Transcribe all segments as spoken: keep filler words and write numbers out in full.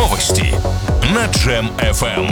Новости на Джем эф эм.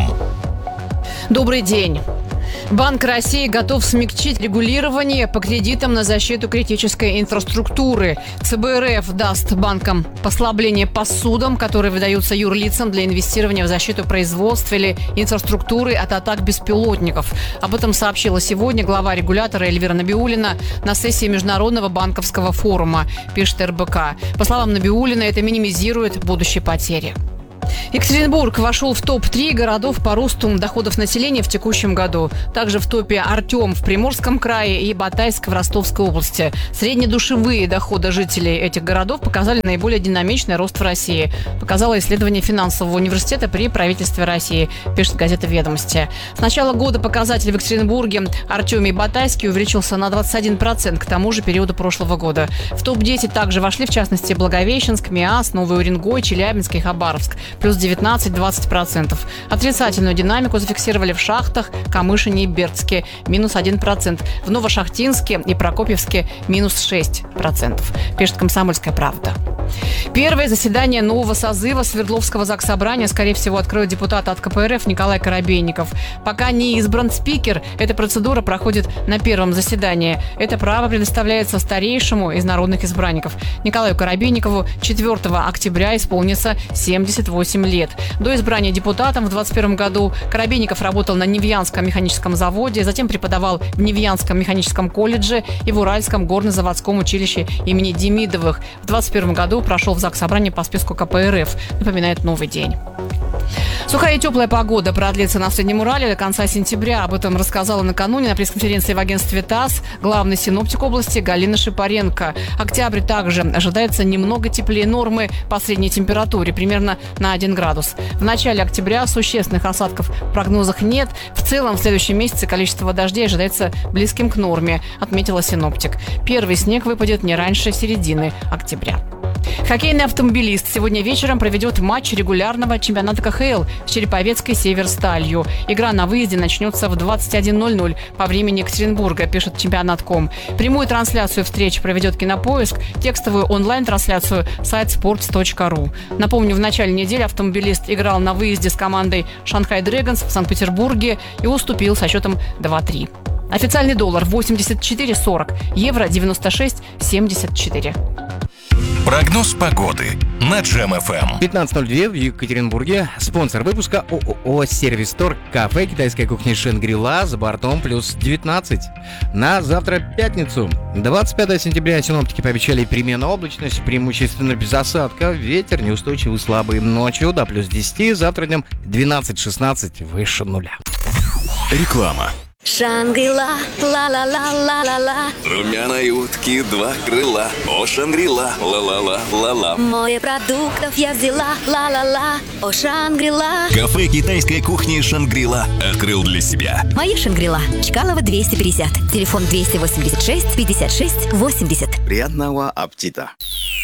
Добрый день. Банк России готов смягчить регулирование по кредитам на защиту критической инфраструктуры. цэ бэ эр эф даст банкам послабление по судам, которые выдаются юрлицам для инвестирования в защиту производства или инфраструктуры от атак беспилотников. Об этом сообщила сегодня глава регулятора Эльвира Набиуллина на сессии Международного банковского форума, пишет эр бэ ка. По словам Набиуллиной, это минимизирует будущие потери. Екатеринбург вошел в топ три городов по росту доходов населения в текущем году. Также в топе Артем в Приморском крае и Батайск в Ростовской области. Среднедушевые доходы жителей этих городов показали наиболее динамичный рост в России. Показало исследование финансового университета при правительстве России, пишет газета «Ведомости». С начала года показатель в Екатеринбурге, Артеме и Батайске увеличился на двадцать один процент к тому же периоду прошлого года. В топ десять также вошли, в частности, Благовещенск, Миас, Новый Уренгой, Челябинск и Хабаровск. Плюс девятнадцать-двадцать процентов. Отрицательную динамику зафиксировали в Шахтах, Камышине и Бердске – минус один процент. В Новошахтинске и Прокопьевске – минус шесть процентов, пишет «Комсомольская правда». Первое заседание нового созыва Свердловского заксобрания, скорее всего, откроет депутат от ка пэ эр эф Николай Коробейников. Пока не избран спикер, эта процедура проходит на первом заседании. Это право предоставляется старейшему из народных избранников. Николаю Коробейникову четвёртого октября исполнится семьдесят восемь лет. До избрания депутатом в двадцать первом году Коробейников работал на Невьянском механическом заводе, затем преподавал в Невьянском механическом колледже и в Уральском горно-заводском училище имени Демидовых. В двадцать первом году прошел в заксобрание по списку ка пэ эр эф, напоминает «Новый день». Сухая и теплая погода продлится на Среднем Урале до конца сентября. Об этом рассказала накануне на пресс-конференции в агентстве ТАСС главный синоптик области Галина Шипаренко. Октябрь также ожидается немного теплее нормы по средней температуре, примерно на один градус. В начале октября существенных осадков в прогнозах нет. В целом, в следующем месяце количество дождей ожидается близким к норме, отметила синоптик. Первый снег выпадет не раньше середины октября. Хоккейный автомобилист сегодня вечером проведет матч регулярного чемпионата ка ха эл с Череповецкой Северсталью. Игра на выезде начнется в двадцать один ноль ноль по времени Екатеринбурга, пишет чемпионат точка ком. Прямую трансляцию встреч проведет Кинопоиск, текстовую онлайн-трансляцию сайт спортс точка ру. Напомню, в начале недели автомобилист играл на выезде с командой Шанхай Дрэгонс в Санкт-Петербурге и уступил со счетом два-три. Официальный доллар восемьдесят четыре сорок, евро девяносто шесть семьдесят четыре. Прогноз погоды на Джем эф эм. пятнадцать ноль два в Екатеринбурге. Спонсор выпуска ООО «Сервис Стор», кафе китайской кухни «Шангри-Ла», за бортом плюс девятнадцать. На завтра пятницу, двадцать пятого сентября, синоптики пообещали переменную облачность, преимущественно без осадка, ветер неустойчивый слабый, ночью до плюс десять, завтра днем двенадцать-шестнадцать, выше нуля. Реклама. Шангри-Ла, ла-ла-ла-ла-ла-ла. Румяной утки два крыла. О, Шангри-Ла, ла-ла-ла-ла-ла. Море продуктов я взяла, ла-ла-ла. О, Шангри-Ла. Кафе китайской кухни «Шангри-Ла» открыл для себя. Моя Шангри-Ла. Чкалова двести пятьдесят. Телефон двести восемьдесят шесть пятьдесят шесть восемьдесят. Приятного аппетита.